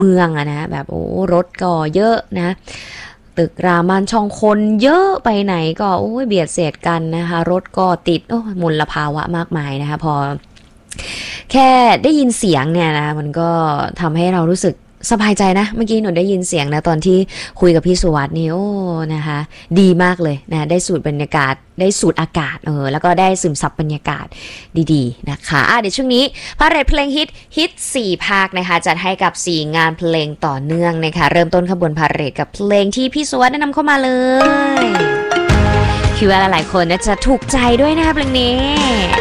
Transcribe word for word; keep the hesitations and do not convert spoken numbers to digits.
เมืองอะนะแบบโอ้รถก็เยอะนะตึกรามันช่องคนเยอะไปไหนก็โอ้ยเบียดเสียดกันนะคะรถก็ติดโอ้มลภาวะมากมายนะคะพอแค่ได้ยินเสียงเนี่ยนะมันก็ทำให้เรารู้สึกสบายใจนะเมื่อกี้หนูได้ยินเสียงนะตอนที่คุยกับพี่สุวัสด์นี่โอ้นะคะดีมากเลยนะได้สูดบรรยากาศได้สูดอากาศเออแล้วก็ได้ซึมซับบรรยากาศดีๆนะคะอ่ะเดี๋ยวช่วงนี้พาเรทเพลงฮิตฮิตสี่ภาคนะคะจัดให้กับสี่งานเพลงต่อเนื่องนะคะเริ่มต้นขบวนพาเรทกับเพลงที่พี่สุวัสด์แนะนำเข้ามาเลยคิดว่าหลายๆคนน่าจะถูกใจด้วยนะคะเพลงนี้